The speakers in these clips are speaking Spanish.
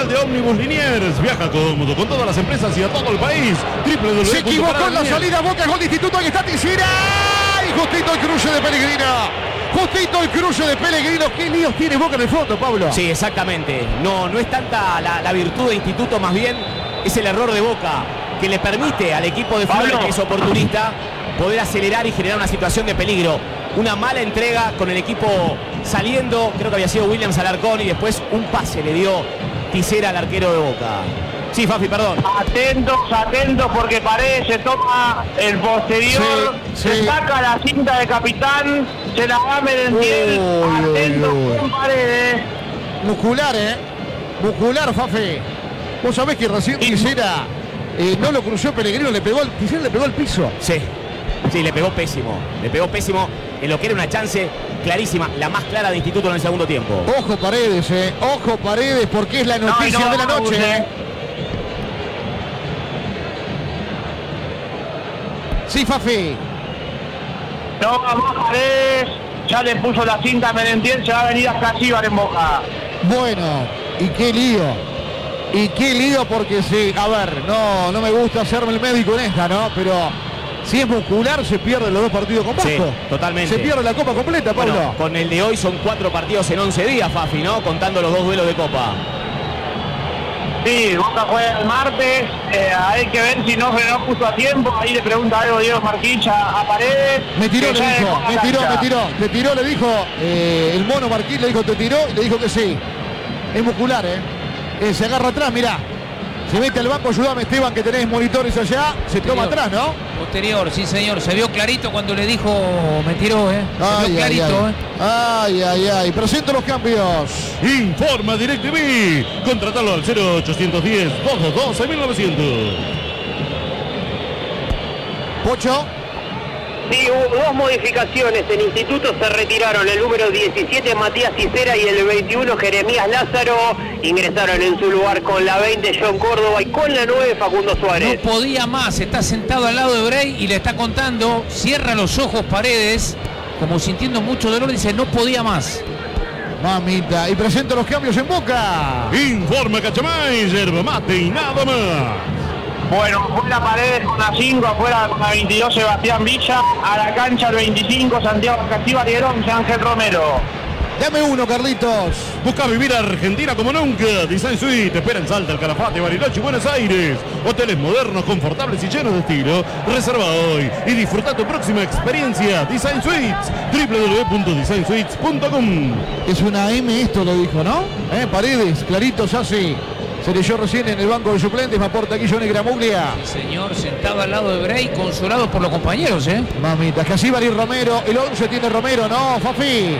oficial de Omnibus Liniers. Viaja cómodo con todas las empresas y a todo el país. Se equivocó en la salida, Boca, gol de Instituto, ahí está Tisera. Y justito el cruce de Pellegrino. Justito el cruce de Pellegrino. ¿Qué líos tiene Boca en el fondo, Pablo? Sí, exactamente. No es tanta la virtud de Instituto, más bien es el error de Boca, que le permite al equipo de Flores, que es oportunista, poder acelerar y generar una situación de peligro. Una mala entrega con el equipo saliendo, creo que había sido Williams Alarcón, y después un pase le dio Tisera al arquero de Boca. Sí, Fafi, perdón. Atentos, porque Paredes se toma el posterior, se saca la cinta de capitán, se la va a Merentiel. Atentos con Paredes. Muscular, muscular, Fafi. Vos sabés que recién Tisera no lo cruzó Pellegrino, Tisera le pegó al piso. Sí, le pegó pésimo en lo que era una chance clarísima, la más clara de Instituto en el segundo tiempo. Ojo Paredes, porque es la noticia de la noche. Sí, Fafi. No, vamos Paredes, ya le puso la cinta a Merentiel, se va a venir hasta Cibar en Boca. Bueno, y qué lío, porque sí, a ver, no me gusta hacerme el médico en esta, ¿no? Pero si es muscular, se pierden los dos partidos con Vasco. Sí, totalmente. Se pierde la Copa completa, Pablo. Bueno, con el de hoy son 4 partidos en 11 días, Fafi, ¿no? Contando los 2 duelos de Copa. Sí, Boca juega el martes, hay que ver si no puso a tiempo. Ahí le pregunta algo Diego Marquincha a Paredes. Me tiró, le dijo, le dijo, el mono Marquín le dijo, te tiró, y le dijo que sí. Es muscular, se agarra atrás, mirá. Se mete al banco, ayúdame Esteban, que tenés monitores allá, se toma atrás, ¿no? Posterior, sí señor, se vio clarito cuando le dijo, me tiró, se vio clarito, Ay, presento los cambios. Informa DirecTV. Contratalo al 0810-222-6900. Pocho. Sí, hubo 2 modificaciones. En Instituto se retiraron el número 17 Matías Tisera y el 21 Jeremías Lázaro. Ingresaron en su lugar con la 20 John Córdoba y con la 9 Facundo Suárez. No podía más, está sentado al lado de Bray y le está contando, cierra los ojos Paredes, como sintiendo mucho dolor, dice no podía más. Mamita, y presento los cambios en Boca. Informa Cachamay, yerba mate y nada más. Bueno, fuera Paredes con la 5, afuera con la 22 Sebastián Villa, a la cancha el 25 Santiago Castíbar y el 11 Ángel Romero. Dame uno, Carlitos. Busca vivir a Argentina como nunca. Design Suite te espera en Salta, El Calafate, Bariloche y Buenos Aires. Hoteles modernos, confortables y llenos de estilo. Reserva hoy y disfruta tu próxima experiencia. Design Suites, www.designsuites.com. Es una M esto, lo dijo, ¿no? Paredes, clarito, ya sí. Se leyó recién en el banco de suplentes, me aporta aquí Johnny Gramuglia. Señor, sentado al lado de Bray, consolado por los compañeros, Mamita, Casíbar y Romero, el 11 tiene Romero, ¿no, Fafi?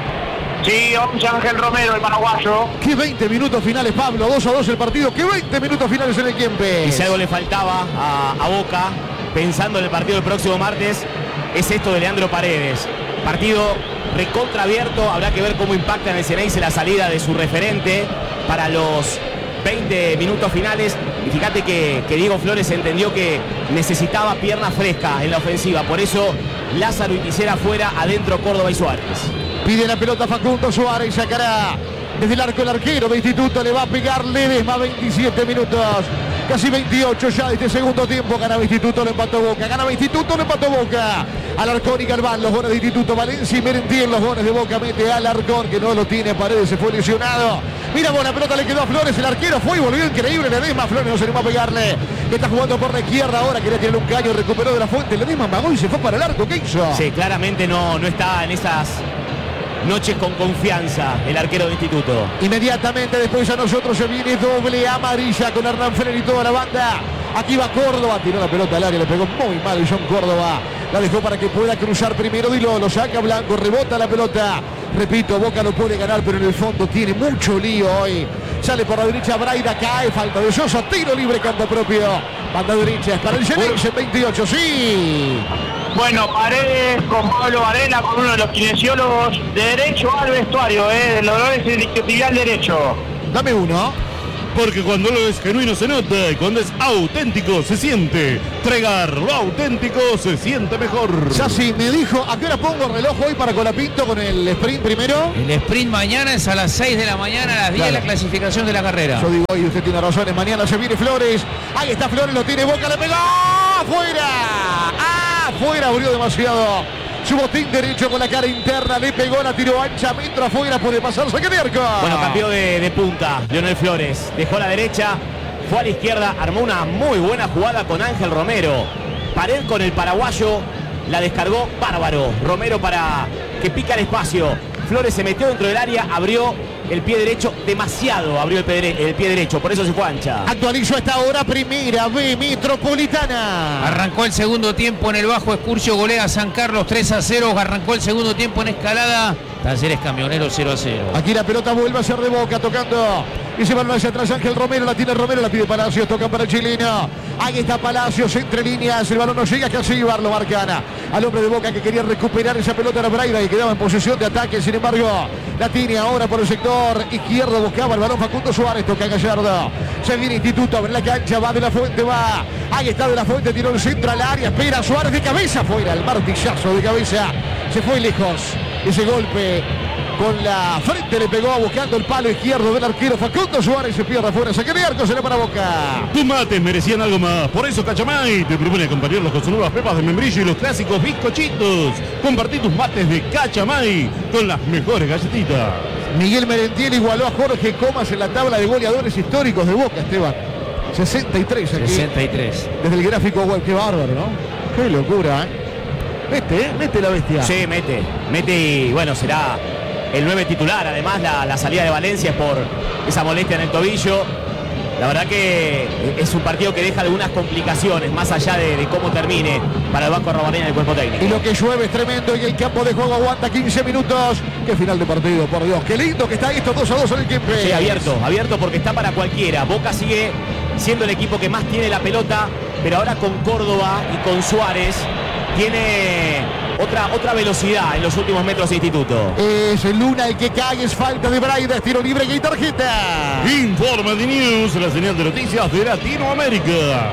Sí, 11 Ángel Romero, el paraguayo. Qué 20 minutos finales, Pablo, 2-2 el partido, qué 20 minutos finales en el Kempes. Y si algo le faltaba a Boca, pensando en el partido del próximo martes, es esto de Leandro Paredes. Partido recontra abierto, habrá que ver cómo impacta en el Ceneice la salida de su referente para los 20 minutos finales. Y fíjate que Diego Flores entendió que necesitaba pierna fresca en la ofensiva, por eso Lázaro y Tisera afuera, adentro Córdoba y Suárez. Pide la pelota Facundo Suárez, sacará desde el arco el arquero de Instituto, le va a pegar Ledesma, 27 minutos, casi 28 ya de este segundo tiempo. Ganaba Instituto, lo empató Boca, ganaba Instituto, lo empató Boca. Alarcón y Galván, los goles de Instituto, Valencia y Merentiel, los goles de Boca, mete a Alarcón, que no lo tiene, Paredes se fue lesionado. Mira, la pelota le quedó a Flores, el arquero fue y volvió increíble Ledesma. Flores no se animó a pegarle, que está jugando por la izquierda ahora, quería tirar un caño, recuperó de la fuente, Ledesma amagó y se fue para el arco. ¿Qué hizo? Sí, claramente no está en esas noches con confianza el arquero de Instituto. Inmediatamente después a nosotros se viene doble amarilla con Hernán Fener y toda la banda. Aquí va Córdoba, tiró la pelota al área, le pegó muy mal John Córdoba. La dejó para que pueda cruzar primero Diló, lo saca Blanco, rebota la pelota. Repito, Boca lo puede ganar, pero en el fondo tiene mucho lío hoy. Sale por la derecha Braida, cae, falta de Sosa, tiro libre, campo propio. Banda derecha, es para el Ceneice, 28, sí. Bueno, Paredes con Pablo Varela, con uno de los kinesiólogos, derecho al vestuario, del dolor isquiotibial derecho. Dame uno. Porque cuando lo es genuino se nota y cuando es auténtico se siente. Tregar, lo auténtico se siente mejor. Sassi me dijo, ¿a qué hora pongo el reloj hoy para Colapinto con el sprint primero? El sprint mañana es a las 6 de la mañana, a las 10 la clasificación de la carrera. Yo digo, y usted tiene razones, mañana se viene Flores. Ahí está Flores, lo tiene Boca, le pegó. ¡Afuera! ¡Afuera! Abrió demasiado. Su botín derecho con la cara interna, le pegó, la tiró ancha, metro afuera, puede pasar, saque de arco. Bueno, cambió de punta Leonel Flores, dejó la derecha, fue a la izquierda, armó una muy buena jugada con Ángel Romero. Pared con el paraguayo, la descargó bárbaro. Romero para que pica el espacio. Flores se metió dentro del área, abrió el pie derecho, demasiado abrió el pie derecho, por eso se fue ancha. Actualizó esta hora Primera B Metropolitana. Arrancó el segundo tiempo en el Bajo Escurcio, golea San Carlos 3-0. Arrancó el segundo tiempo en Escalada, Talleres Camionero 0-0. Aquí la pelota vuelve a ser de Boca, tocando y se va hacia atrás Ángel Romero, la tiene Romero, la pide Palacios, tocan para el chileno. Ahí está Palacios, entre líneas, el balón no llega, casi lo marcan al hombre de Boca que quería recuperar esa pelota, era Braida y quedaba en posesión de ataque, sin embargo la tiene ahora por el sector izquierdo, buscaba el balón Facundo Suárez, toca Gallardo, se viene Instituto, abre la cancha, va de la Fuente, va, ahí está de la Fuente, tiró el centro al área, espera Suárez de cabeza, fuera, el martillazo de cabeza, se fue lejos, ese golpe con la frente le pegó buscando el palo izquierdo del arquero Facundo Suárez, se pierde afuera, saque de arco, será para Boca. Tus mates merecían algo más, por eso Cachamay te propone acompañarlos con sus nuevas pepas de membrillo y los clásicos bizcochitos. Compartí tus mates de Cachamay con las mejores galletitas. Miguel Merentiel igualó a Jorge Comas en la tabla de goleadores históricos de Boca, Esteban. 63 aquí. 63. Desde el gráfico web, qué bárbaro, ¿no? Qué locura, ¿eh? Mete la bestia. Sí, mete y bueno, será el 9 titular. Además la salida de Valencia es por esa molestia en el tobillo. La verdad que es un partido que deja algunas complicaciones más allá de cómo termine para el Banco Arrobarena del cuerpo técnico. Y lo que llueve es tremendo y el campo de juego aguanta 15 minutos. Qué final de partido, por Dios. Qué lindo que está esto, 2-2 en el tiempo. Sí, abierto porque está para cualquiera. Boca sigue siendo el equipo que más tiene la pelota, pero ahora con Córdoba y con Suárez tiene otra velocidad en los últimos metros de Instituto. Es Luna el que cae, es falta de Braida, es tiro libre y tarjeta. Informa de News, la señal de noticias de Latinoamérica.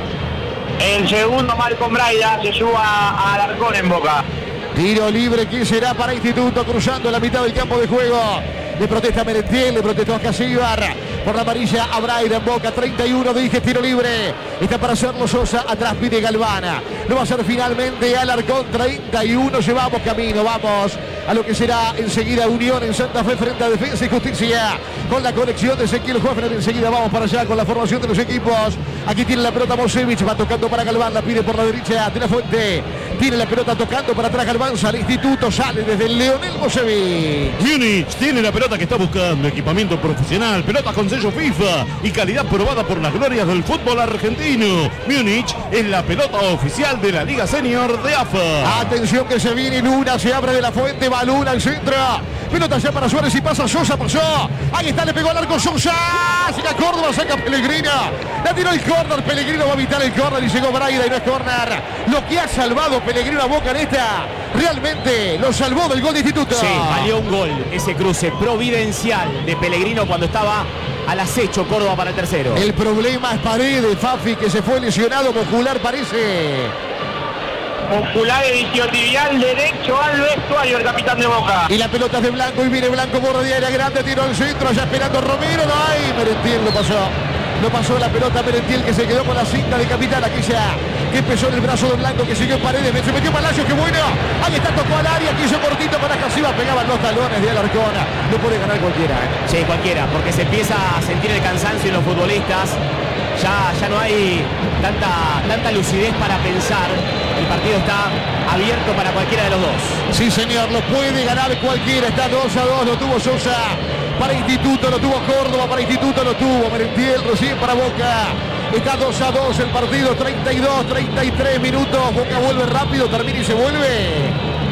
El segundo Malcolm Braida se suba al arcón en Boca. Tiro libre que será para Instituto, cruzando la mitad del campo de juego. Le protesta Merentiel, le protestó a Casíbar. Por la amarilla a Braida en Boca, 31, dirige tiro libre. Está para hacerlo Sosa, atrás pide Galvana. Lo va a hacer finalmente Alarcón, 31, llevamos camino, vamos a lo que será enseguida Unión en Santa Fe frente a Defensa y Justicia. Con la conexión de Ezequiel Hoffner, enseguida vamos para allá con la formación de los equipos. Aquí tiene la pelota Mosevich, va tocando para Galván, la pide por la derecha de la Fuente. Tiene la pelota tocando para atrás Galván, sale Instituto, sale desde Leonel Mosevich. Múnich tiene la pelota que está buscando, equipamiento profesional, pelota con sello FIFA y calidad probada por las glorias del fútbol argentino. Múnich es la pelota oficial de la Liga Senior de AFA. Atención que se viene Luna, se abre de la Fuente, va Luna al centro. Pelota ya para Suárez y pasa Sosa, pasó. Ahí está, le pegó al arco Sosa. Saca Córdoba, saca Pellegrino. La tiró el córner, Pellegrino va a evitar el córner y llegó Braida y no es córner. Lo que ha salvado Pellegrino a Boca en esta, realmente lo salvó del gol de Instituto. Sí, valió un gol ese cruce providencial de Pellegrino cuando estaba al acecho Córdoba para el tercero. El problema es Paredes, Fafi, que se fue lesionado muscular, parece. Muscular isquiotibial derecho al vestuario el capitán de Boca. Y la pelota es de Blanco y viene Blanco, borde de área grande, tiró al centro, allá esperando Romero. No hay, Merentiel lo pasó. Lo pasó la pelota Merentiel que se quedó con la cinta de capitán, aquella que empezó en el brazo de Blanco, que siguió en Paredes, se metió Palacios, que bueno. Ahí está, tocó al área, quiso cortito para Casiva, pegaban los talones de Alarcón. No puede ganar cualquiera. Sí, cualquiera, porque se empieza a sentir el cansancio en los futbolistas. Ya no hay tanta lucidez para pensar. El partido está abierto para cualquiera de los dos. Sí, señor, lo puede ganar cualquiera. Está 2-2, lo tuvo Sosa para Instituto, lo tuvo Córdoba, para Instituto lo tuvo Merentiel recién para Boca. Está 2-2 el partido, 32, 33 minutos. Boca vuelve rápido, termina y se vuelve.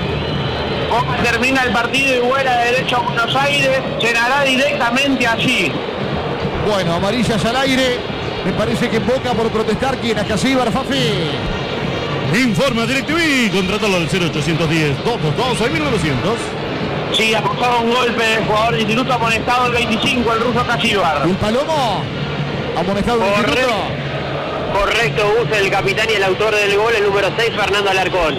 Boca termina el partido y vuela de derecho a Buenos Aires. Llenará directamente allí. Bueno, amarillas al aire. Me parece que en Boca por protestar, ¿quién? A Casíbar, Fafi. Informa DirecTV, contratalo al 0810-222-6900. Sí, acusado un golpe del jugador de Instituto, amonestado el 25, el ruso Casíbar. ¿Y el Palomo? Amonestado el Instituto. Correcto, Gus, el capitán y el autor del gol, el número 6, Fernando Alarcón.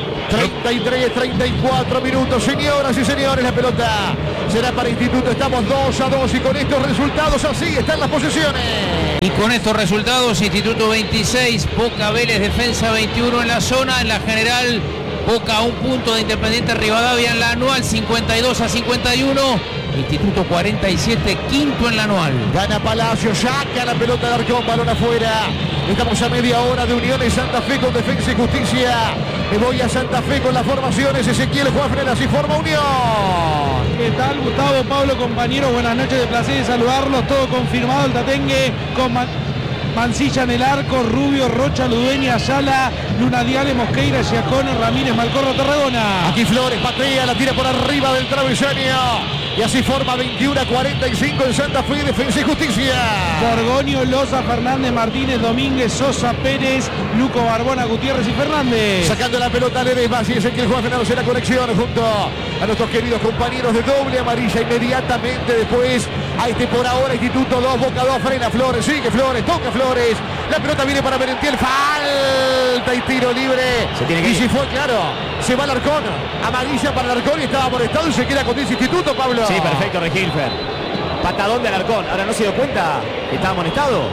33-34 minutos, señoras y señores, la pelota será para Instituto. Estamos 2-2 y con estos resultados así están las posesiones. Y con estos resultados, Instituto 26, Boca Vélez Defensa 21 en la zona, en la general Boca a un punto de Independiente Rivadavia en la anual 52-51. Instituto 47, quinto en la anual. Gana Palacio, saca la pelota de Alarcón, balón afuera. Estamos a media hora de Unión en Santa Fe con Defensa y Justicia. Me voy a Santa Fe con las formaciones. Ezequiel Juanfrel, así forma Unión. ¿Qué tal, Gustavo, Pablo, compañeros? Buenas noches, de placer de saludarlos. Todo confirmado, el Tatengue con Mancilla en el arco, Rubio, Rocha, Ludueña, Ayala, Luna Diale, Mosqueira, Giacone, Ramírez, Malcorro, Tarragona. Aquí Flores patea, la tira por arriba del travesaño. Y así forma 21-45 en Santa Fe, Defensa y Justicia. Borgoño, Loza, Fernández, Martínez, Domínguez, Sosa, Pérez, Luco, Barbona, Gutiérrez y Fernández. Sacando la pelota Ledesma, y Ezequiel Juan Fernando hace la conexión junto a nuestros queridos compañeros de doble amarilla. Inmediatamente después a este por ahora Instituto 2, Boca 2, frena Flores, sigue Flores, toca Flores. La pelota viene para Merentiel, falta y tiro libre. Y si fue claro, se va Alarcón, amarilla para Alarcón y estaba amonestado y se queda con ese Instituto, Pablo. Sí, perfecto, Regilfer. Patadón de Alarcón. Ahora no se dio cuenta que estaba amonestado.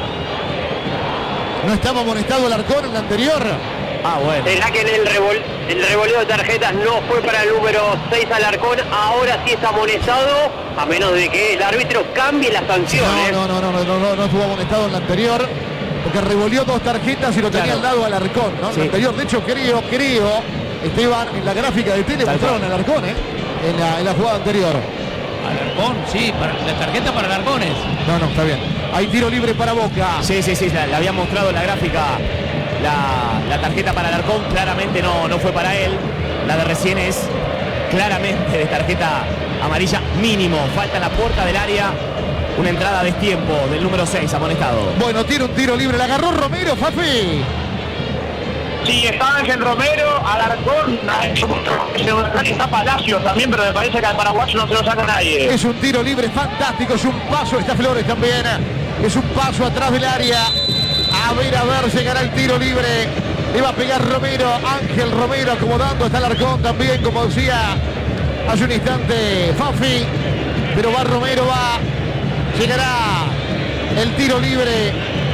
No estaba amonestado Alarcón en la anterior. Ah, bueno. Será que en el revoleo de tarjetas no fue para el número 6 Alarcón. Ahora sí está amonestado, a menos de que el árbitro cambie la sanción. No estuvo amonestado en la anterior. Porque revolvió 2 tarjetas y lo tenía al lado Alarcón, ¿no? Sí. En la anterior. De hecho, creo, Esteban, en la gráfica de tele mostraron a Alarcón, en la jugada anterior. Alarcón, sí, la tarjeta para Alarcones. No, está bien. Hay tiro libre para Boca. Sí, la había mostrado en la gráfica la tarjeta para Alarcón. Claramente no fue para él. La de recién es claramente de tarjeta amarilla mínimo. Falta en la puerta del área. Una entrada a destiempo del número 6, amonestado. Bueno, tiene un tiro libre. La agarró Romero, Fafi. Sí, está Ángel Romero, Alarcón, está Palacio también, pero me parece que al paraguayo no se lo saca nadie. Es un tiro libre fantástico, es un paso, está Flores también, es un paso atrás del área. A ver, llegará el tiro libre. Le va a pegar Romero, Ángel Romero acomodando, está Alarcón también, como decía hace un instante Fafi. Pero va Romero, llegará el tiro libre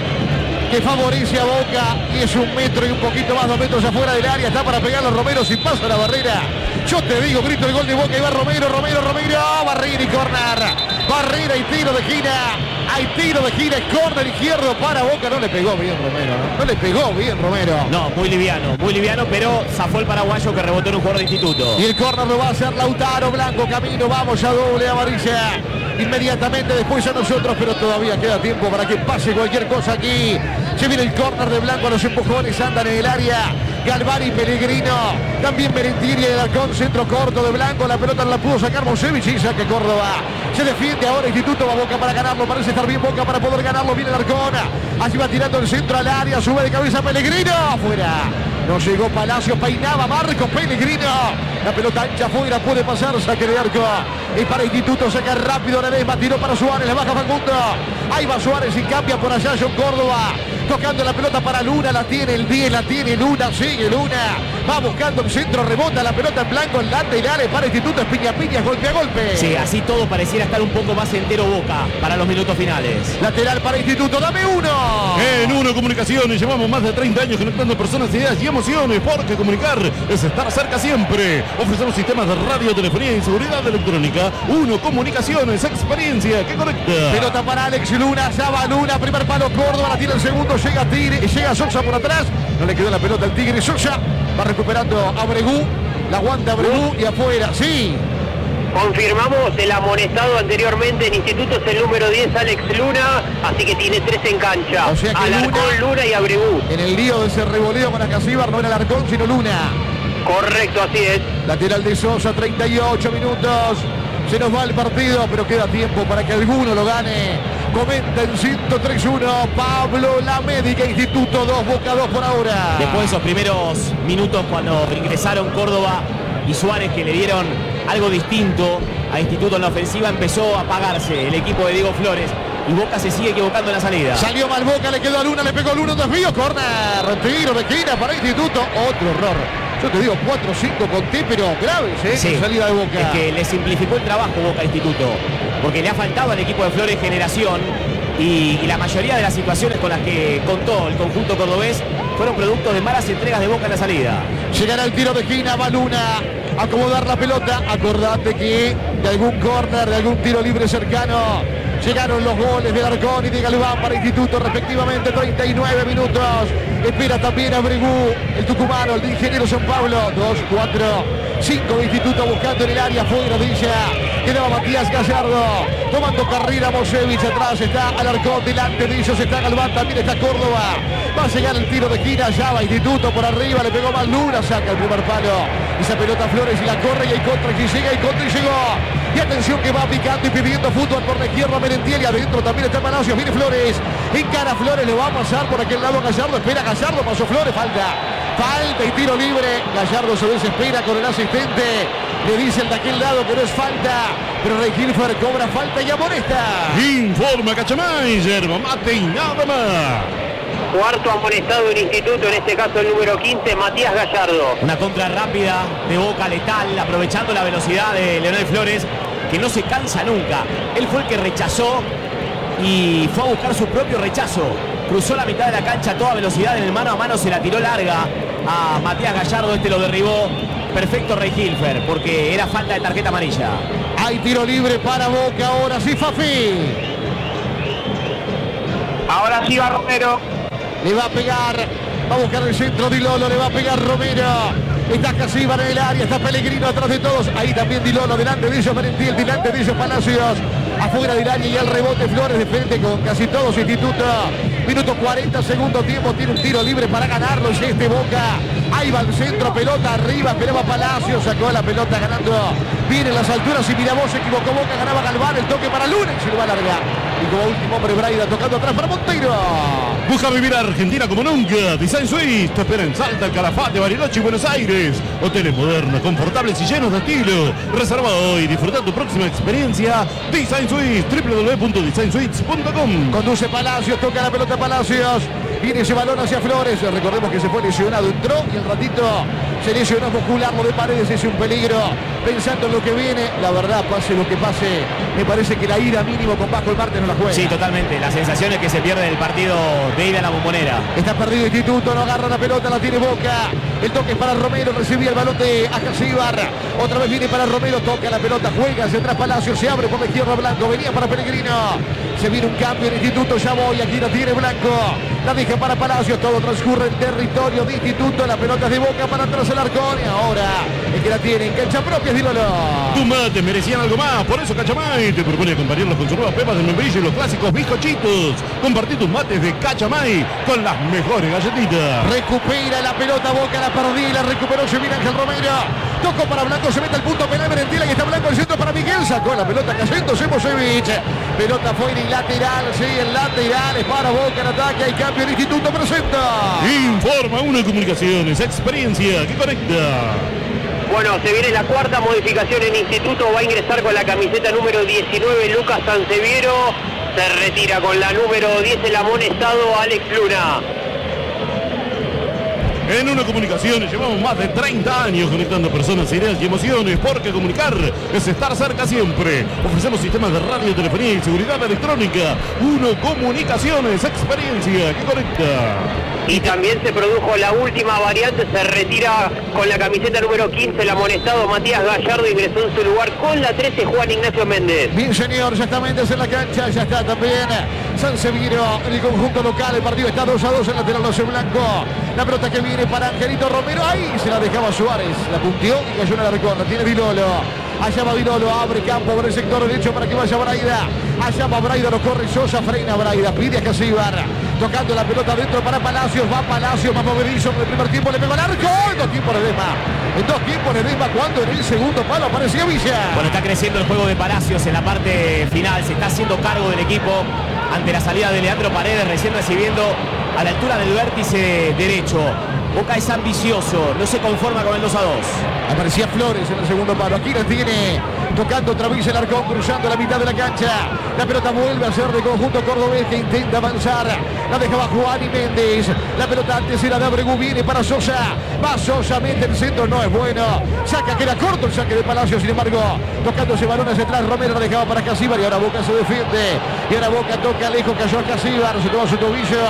que favorece a Boca y es 1 metro y un poquito más, 2 metros afuera del área. Está para pegarlo Romero sin paso a la barrera. Yo te digo, grito el gol de Boca y va Romero, barrera y córner. Barrera y tiro de esquina. Hay tiro de esquina, córner izquierdo para Boca. No le pegó bien Romero, no le pegó bien Romero. No, muy liviano, pero zafó el paraguayo que rebotó en un jugador de Instituto. Y el córner lo va a hacer Lautaro Blanco, camino, vamos a doble amarilla. Inmediatamente después a nosotros, pero todavía queda tiempo para que pase cualquier cosa aquí. Se viene el córner de Blanco, los empujones andan en el área. Galvari, Pellegrino, también Merentiel y Alarcón, centro corto de Blanco, la pelota la pudo sacar Mosevich y saque Córdoba. Se defiende ahora Instituto, va Boca para ganarlo, parece estar bien Boca para poder ganarlo, viene Alarcón, allí va tirando el centro al área, sube de cabeza Pellegrino, afuera. No llegó Palacio, peinaba Marco Pellegrino. La pelota ancha afuera, puede pasar, saque de arco. Y para Instituto saca rápido Ledesma, tiró para Suárez, la baja Facundo. Ahí va Suárez y cambia por allá John Córdoba. Tocando la pelota para Luna, la tiene el 10, la tiene Luna, sigue Luna. Va buscando el centro, rebota la pelota en blanco, en laterales para Instituto, es piña, golpe a golpe. Sí, así todo pareciera estar un poco más entero Boca para los minutos finales. Lateral para Instituto, dame uno. En Uno Comunicaciones llevamos más de 30 años conectando personas, ideas y emociones, porque comunicar es estar cerca siempre. Ofrecemos sistemas de radio, telefonía y seguridad electrónica. Uno Comunicaciones, experiencia que conecta. Pelota para Alex Luna, ya va Luna, primer palo Córdoba, la tira el segundo, llega Sosa por atrás, no le quedó la pelota al Tigre, Sosa va recuperando a Bregú, la aguanta Bregú y afuera, sí. Confirmamos el amonestado anteriormente en Instituto, es el número 10, Alex Luna, así que tiene 3 en cancha. O sea que Alarcón, Luna y Abregú. En el lío de ese revoleo con Acasíbar no era Alarcón sino Luna. Correcto, así es. Lateral de Sosa, 38 minutos. Se nos va el partido, pero queda tiempo para que alguno lo gane. Comenta en 103.1 Pablo La Médica, Instituto 2, Boca 2 por ahora. Después de esos primeros minutos cuando ingresaron Córdoba y Suárez, que le dieron algo distinto a Instituto en la ofensiva, empezó a apagarse el equipo de Diego Flores. y Boca se sigue equivocando en la salida. Salió mal Boca, le quedó a Luna, le pegó Luna, un desvío, corner, tiro de esquina para Instituto, otro error. Yo te digo 4 o 5 conté, pero graves, Sí, en salida de Boca. Es que le simplificó el trabajo Boca Instituto, porque le ha faltado al equipo de Flores generación y la mayoría de las situaciones con las que contó el conjunto cordobés fueron producto de malas entregas de Boca en la salida. Llegará el tiro de esquina, va Luna a acomodar la pelota. Acordate que de algún córner, de algún tiro libre cercano, llegaron los goles de Alarcón y de Galván para Instituto respectivamente. 39 minutos. Espera también a Bregú, el tucumano, el de Ingeniero San Pablo. 2, 4, 5 de Instituto buscando en el área fuera de ella. Quedaba Matías Gallardo tomando carrera. Mosevich atrás, está Alarcón, delante de ellos está Galván, también está Córdoba. Va a llegar el tiro de esquina, ya va Instituto por arriba, le pegó mal Luna, saca el primer palo. Esa pelota Flores y la corre y hay contra y llega y contra y llegó. Y atención que va picando y pidiendo fútbol por la izquierda Merentiel y adentro también está Palacios, viene Flores. Encara Flores, le va a pasar por aquel lado Gallardo, espera Gallardo, pasó Flores, falta y tiro libre. Gallardo se desespera con el asistente. Le dicen de aquel lado que no es falta, pero Rey Hilfer cobra falta y amonesta. Informa Cachamay, yerba mate y nada más. Cuarto amonestado en Instituto, en este caso el número 15, Matías Gallardo. Una contra rápida de Boca, letal, aprovechando la velocidad de Leonel Flores, que no se cansa nunca. Él fue el que rechazó y fue a buscar su propio rechazo. Cruzó la mitad de la cancha a toda velocidad, en el mano a mano se la tiró larga a Matías Gallardo, este lo derribó. Perfecto Rey Hilfer, porque era falta de tarjeta amarilla. Hay tiro libre para Boca, ahora sí Fafi. Ahora sí va Romero. Le va a pegar, va a buscar el centro Di Lolo, le va a pegar Romero. Está Casíbar en el área, está Pellegrino atrás de todos. Ahí también Di Lolo, delante de ellos Merentiel, delante de ellos Palacios. Afuera del área y el rebote Flores de frente con casi todos Instituto. Minuto 40, segundo tiempo, tiene un tiro libre para ganarlo y este Boca. Ahí va el centro, pelota arriba, esperaba Palacios, sacó la pelota ganando bien en las alturas y Mirabó se equivocó Boca, ganaba Galván, el toque para Luna y se lo va a largar. Y como último hombre Braida tocando atrás para Monteiro. Busca vivir a Argentina como nunca. Design Suite te espera en Salta, el Calafate, Bariloche y Buenos Aires. Hoteles modernos, confortables y llenos de estilo. Reserva hoy, disfruta tu próxima experiencia. Design Suite, www.designsuites.com. Conduce Palacios, toca la pelota Palacios. Viene ese balón hacia Flores. Recordemos que se fue lesionado, entró y el ratito se lesionó muscular. Lo de Paredes es un peligro. Pensando en lo que viene, la verdad, pase lo que pase, me parece que la ida mínimo con Vasco el martes no la juega. Sí, totalmente. La sensación es que se pierde el partido de ida a la Bombonera. Está perdido Instituto, no agarra la pelota, la tiene Boca. El toque es para Romero, recibía el balón de Acasíbar. Otra vez viene para Romero, toca la pelota, juega hacia atrás Palacio, se abre por la izquierda Blanco, venía para Pellegrino. Se viene un cambio en Instituto, ya voy, aquí la tiene Blanco. La deja para Palacios, todo transcurre en territorio de Instituto, la pelota es de Boca para atrás el Arcón y ahora el que la tiene en cancha propia es Di Lolo. Tus mates merecían algo más, por eso Cachamay te propone acompañarlos con sus nuevas pepas de membrillo y los clásicos bizcochitos. Compartí tus mates de Cachamay con las mejores galletitas. Recupera la pelota Boca, la perdí, la recuperó, se viene Ángel Romero. Tocó para Blanco, se mete al punto penal Merentiel y está Blanco al centro para Miguel, sacó la pelota cayendo Mosevich. Pelota fuera y lateral, sí, el lateral es para Boca en ataque, hay cambio en Instituto, presenta. Informa Una Comunicaciones, experiencia que conecta. Bueno, se viene la cuarta modificación en Instituto, va a ingresar con la camiseta número 19 Lucas Sanseviero, se retira con la número 10 el amonestado Alex Luna. En Una Comunicaciones llevamos más de 30 años conectando personas, ideas y emociones, porque comunicar es estar cerca siempre. Ofrecemos sistemas de radio, telefonía y seguridad electrónica. Uno Comunicaciones, experiencia que conecta. Y también se produjo la última variante, se retira con la camiseta número 15 el amonestado Matías Gallardo, ingresó en su lugar con la 13 Juan Ignacio Méndez. Bien señor, ya está Méndez en la cancha, ya está también Sanseviero en el conjunto local, el partido está 2-2 en lateral 12 Blanco. La pelota que viene para Angelito Romero, ahí se la dejaba Suárez, la punteó y cayó en la recorda, tiene Di Lolo. Allá va Di Lolo, abre campo por el sector derecho para que vaya Braida. Allá va Braida, lo corre Sosa, frena Braida, pide a Casíbar. Tocando la pelota adentro para Palacios, va Palacios, más movedizo en el primer tiempo, le pegó al arco, en 2 tiempos de Desma. En 2 tiempos de Desma, cuando en el segundo palo aparecía Villa. Bueno, está creciendo el juego de Palacios en la parte final, se está haciendo cargo del equipo ante la salida de Leandro Paredes, recién recibiendo a la altura del vértice derecho. Boca es ambicioso, no se conforma con el 2-2. Aparecía Flores en el segundo palo. Aquí la tiene Tocando otra vez el Arcón, cruzando la mitad de la cancha. La pelota vuelve a ser de conjunto cordobés que intenta avanzar. La dejaba Juan y Méndez. La pelota antes era de Abregu, viene para Sosa. Va Sosa, mete el centro, no es bueno. Saca, queda corto el saque de Palacio, sin embargo. Tocando ese balón hacia atrás, Romero la dejaba para Casíbar y ahora Boca se defiende. Y ahora Boca toca lejos, cayó a Casíbar, se tomó su tobillo.